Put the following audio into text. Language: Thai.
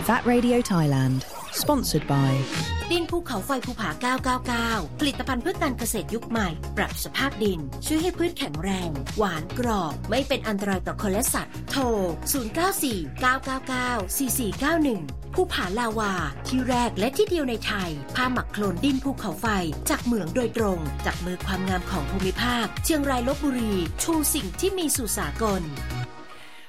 That Radio Thailand Sponsored by ดินภูเขาไฟภูผา999ผลิตภัณฑ์เพื่อการเกษตรยุคใหม่ปรับสภาพดินช่วยให้พืชแข็งแรงหวานกรอบไม่เป็นอันตรายต่อคนและสัตว์โทร0949994491ภูผาลาวาที่แรกและที่เดียวในไทยผ้าหมักโคลนดินภูเขาไฟจากเหมืองโดยตรงจากมือความงามของภูมิภาคเชียงรายลพบุรีชูสิ่งที่มีสู่สากล